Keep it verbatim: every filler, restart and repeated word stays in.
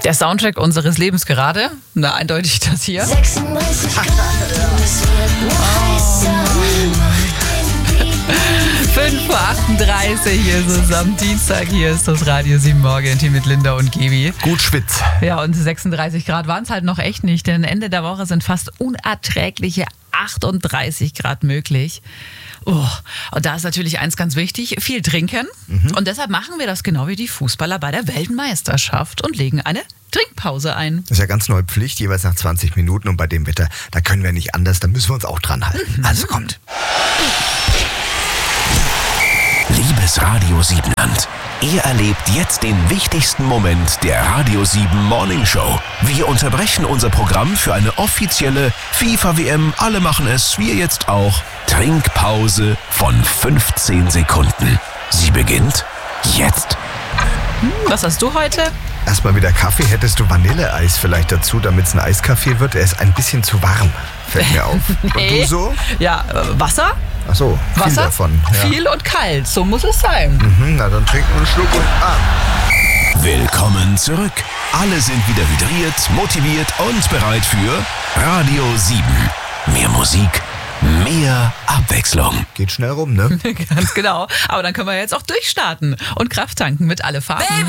Der Soundtrack unseres Lebens gerade. Na, eindeutig das hier. sechsunddreißig Grad, es wird noch heißer. fünf Uhr achtunddreißig, hier ist es am Dienstag, hier ist das Radio sieben Morgen, Team mit Linda und Gibi. Gut schwitz. Ja, und sechsunddreißig Grad waren es halt noch echt nicht, denn Ende der Woche sind fast unerträgliche achtunddreißig Grad möglich. Oh, und da ist natürlich eins ganz wichtig, viel trinken. Mhm. Und deshalb machen wir das genau wie die Fußballer bei der Weltmeisterschaft und legen eine Trinkpause ein. Das ist ja ganz neue Pflicht, jeweils nach zwanzig Minuten. Und bei dem Wetter, da können wir nicht anders, da müssen wir uns auch dran halten. Mhm. Also kommt. Liebes Radio Siebenland, ihr erlebt jetzt den wichtigsten Moment der Radio sieben Morning Show. Wir unterbrechen unser Programm für eine offizielle FIFA-W M, alle machen es, wir jetzt auch, Trinkpause von fünfzehn Sekunden. Sie beginnt jetzt. Hm, was hast du heute? Erstmal wieder Kaffee. Hättest du Vanilleeis vielleicht dazu, damit es ein Eiskaffee wird? Er ist ein bisschen zu warm, fällt mir auf. Nee. Und du so? Ja, äh, Wasser? Ach so, viel Wasser, davon. Ja. viel und kalt, so muss es sein. Mhm, na dann trinken wir einen Schluck und ah. Willkommen zurück. Alle sind wieder hydriert, motiviert und bereit für Radio sieben. Mehr Musik, mehr Abwechslung. Geht schnell rum, ne? Ganz genau. Aber dann können wir jetzt auch durchstarten und Kraft tanken mit Alle Farben. Baby.